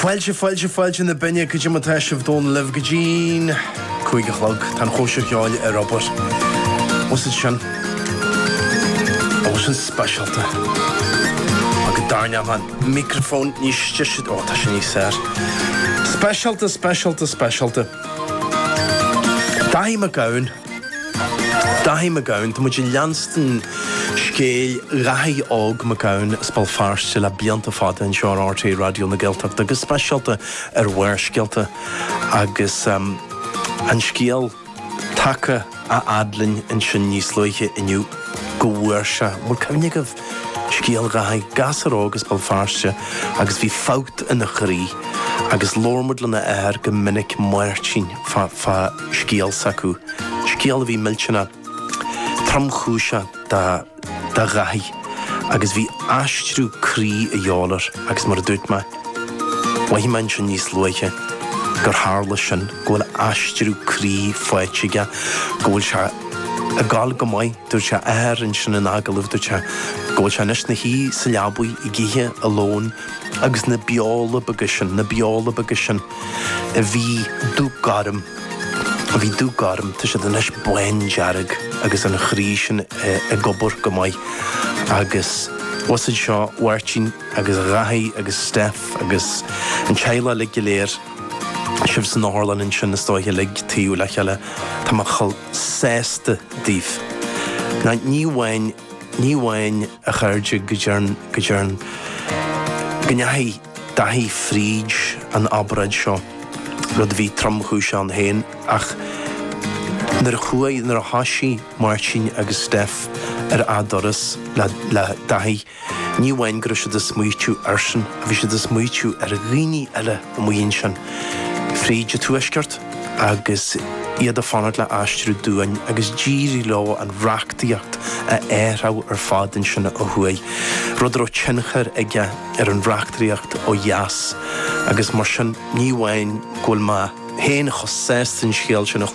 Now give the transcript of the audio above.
Fáilte na benne go dtí taisih dón leh go dín chuig a chlog tan chóiseach gáil ar Robert. Was it sin? Was it specialta? Aga darne man microphone ní stiisiid ó tá sin ní sér. Specialta. Daim a gaun, tá muid leanstan scéil rathí ág me gaun spal farste le bíanta fada an seán RT Radio na Gaeltacht agus specialta ar bhuairscialta agus an scéal taca a adlin an sin níos luige inniu go bhuairse mul cynnig of scéal rathí gasar ág spal farste agus bhí fágt in na chorí agus lormud lena air go minic muirtín fa scéal sacú. Scéal bhí miltena tramchúise da rathí agus bhí aistrú crí a dheálar agus mar a dúirt me wahí man sin níos luige gur hála sin ghfuil aistrú crí foiitige ghfuil se a gáil go maiid dúirt se air an sin an agalibh dúirt se ghfuil se nes na hí sa leabú i gcithe alón agus na beála bagisin a bhí dúgarim tá sé den is buin dearag agus an chrísin a gobar go maiid agus was it seo bhuairtín agus rathaí agus Steph agus an teile le go léir sibh san áirlan in sin na stáithe le tíú le cheile tá mar chal sésta díobh. Na ní bhhain a chuirde go dtearn gneathaí dathí fríd an abraid seo rud bhí tramchúise an héin ach nar a chuaigh nar a hasí Martin agus Steph ar adoras le dathí ní bhhain gur sé de smuoitiú arsin a bhí sé de smuoitiú ar a rií eile muon sin fríd a tuaisceart agus iad a fanart le aistrú dúin agus dírí lá an reachtaíocht a éirtha ar fádan sinna a thuaigh rud ó tinchar aige ar an reachtaíocht ó dheas agus mar sin ní bhhain ghfuil má héana chus 16 scéal sin